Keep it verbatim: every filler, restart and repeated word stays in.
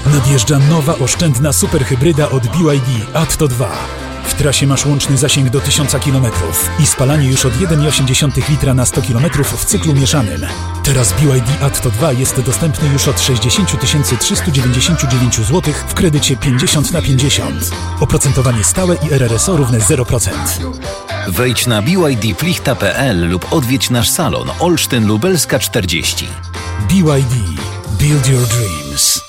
Nadjeżdża nowa oszczędna superhybryda od B Y D Atto dwa. W trasie masz łączny zasięg do tysiąc kilometrów i spalanie już od jeden przecinek osiem litra na sto kilometrów w cyklu mieszanym. Teraz B Y D Atto dwa jest dostępny już od sześćdziesiąt tysięcy trzysta dziewięćdziesiąt dziewięć złotych w kredycie pięćdziesiąt na pięćdziesiąt. Oprocentowanie stałe i R R S O równe zero procent. Wejdź na b y d plichta kropka p l lub odwiedź nasz salon Olsztyn Lubelska czterdzieści. B Y D. Build your dreams.